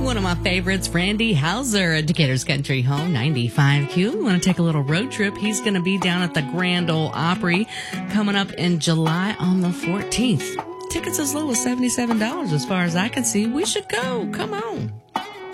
One of my favorites, Randy Hauser, Decatur's Country Home, 95Q. We want to take a little road trip. He's going to be down at the Grand Ole Opry coming up in July on the 14th. Tickets as low as $77 as far as I can see. We should go. Come on.